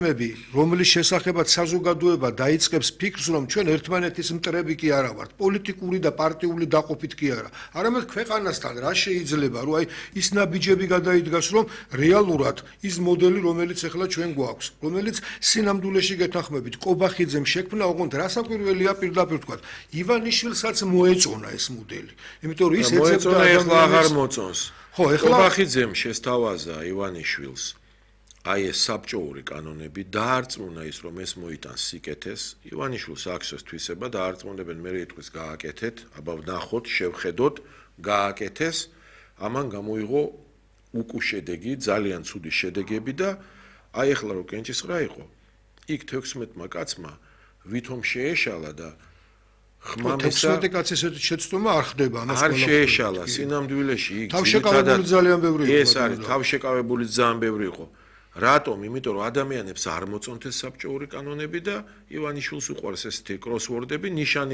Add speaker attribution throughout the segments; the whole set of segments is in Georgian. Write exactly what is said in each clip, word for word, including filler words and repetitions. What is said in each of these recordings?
Speaker 1: რომლის შესახებაც საზოგადოება დაიწყებს ფიქრს, რომ ჩვენ ერთმანეთის მტრები კი არა ვართ, პოლიტიკური და პარტიული დაყოფით კი არა. არამედ ქვეყანასთან რა შეიძლება, რომ აი ის ნაბიჯები გადაიდგას, რომ რეალურად ის მოდელი, რომელიც ახლა ჩვენ გვაქვს, რომელიც სინამდვილეში გეთანხმებით კობახიძემ შექმნა, ოღონდ რასაკვირველია პირდაპირ ვთქვათ, ივანიშვილსაც მოეწონა ეს მოდელი. იმიტომ რომ ის
Speaker 2: ეძებდა ახლა აღარ მოწონს.
Speaker 1: ხო, ახლა
Speaker 2: კობახიძემ შესთავაზა ივანიშვილს აი ეს საბჭოური კანონები დაარწმუნა ის რომ ეს მოიტანს სიკეთეს ივანიშვილს აქვს თვისება დაარწმუნებენ მე რითქვის გააკეთეთ აბა ვნახოთ შევხედოთ გააკეთეს ამან გამოიღო უკუ შედეგი ძალიან ცუდი შედეგები და აი ახლა რო კენჭისყრა იყო იქ თექვსმეტმა კაცმა ვითომ შეეშალა და
Speaker 1: თექვსმეტი კაცის ეს შეცდომა არ ხდება ამას
Speaker 2: არ შეეშალა სინამდვილეში იქ
Speaker 1: თავშეკავებული ძალიან ბევრი იყო
Speaker 2: ეს არის თავშეკავებული ძალიან ბევრი იყო რატომ? იმიტომ რომ ადამიანებს არ მოწონთ ეს საბჭოური კანონები და ივანიშვილს უყვარს ესეთი კროსვორდები, ნიშანი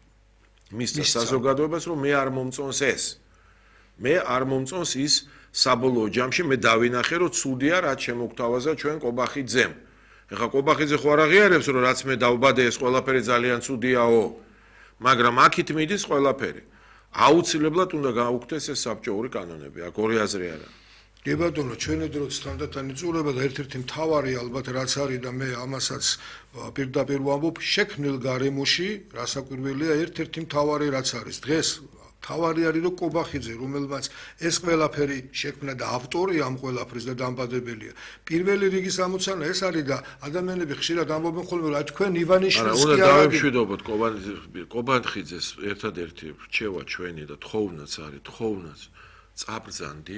Speaker 2: მისცა საზოგადოებას, რომ მე არ მომწონს ეს. მე არ მომწონს ის საბოლოო ჯამში მე დავინახე, რომ ცუდია, რაც შემოგთავაზა ჩვენ კობახიძემ. ეხლა კობახიძე ხო არ აღიარებს, რომ რაც მე დავბადე ეს ყველაფერი ძალიან ცუდიაო, მაგრამ აქით მიდის ყველაფერი. აუცილებლად უნდა გაუქმდეს ეს საბჭოური კანონები, აქ ორი აზრი არა.
Speaker 1: კი ბატონო, ჩვენი დროც თანდათან იწურება და ერთ-ერთი მთავარი ალბათ რაც არის და მე ამასაც პირდაპირ ვამბობ, შექმნილ გარემოში, რასაკვირველია, ერთ-ერთი მთავარი რაც არის დღეს, მთავარი არის რომ კობახიძე, რომელმაც ეს ყველაფერი შექმნა და ავტორია ამ ყველაფრის და დამბადებელია. პირველი რიგის ამოცანა ეს არის და ადამიანები ხშირად ამბობენ ხოლმე რომ თქვენ ივანიშვილს
Speaker 2: კი არა, უნდა დავემშვიდობოთ კობახიძეს ერთადერთი რჩევა ჩვენი და თხოვნაც არის, თხოვნაც წაბრძანდი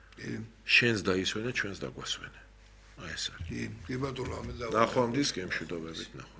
Speaker 2: შენს დაისვენე ჩვენს დაგვასვენე. აი ეს არის.
Speaker 1: კი, კი ბატონო, ამე და
Speaker 2: ნახვამდის გემშვიდობებით ნახო.